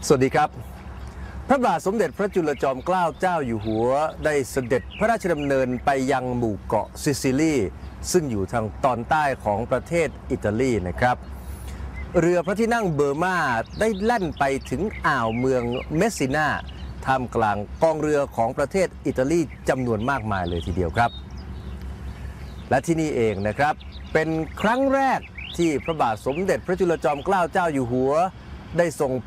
สวัสดีครับพระบาทสมเด็จพระจุลจอมเกล้าเจ้าอยู่หัวได้เสด็จพระราชดำเนินไปยังหมู่เกาะซิซิลีซึ่งอยู่ทางตอนใต้ของประเทศอิตาลีนะครับเรือพระที่นั่งเบอร์มาได้แล่นไปถึงอ่าวเมืองเมสซินาท่ามกลางกองเรือของประเทศอิตาลีจำนวนมากมายเลยทีเดียวครับและที่นี่เองนะครับเป็นครั้งแรกที่พระบาทสมเด็จพระจุลจอมเกล้าเจ้าอยู่หัวได้ทรง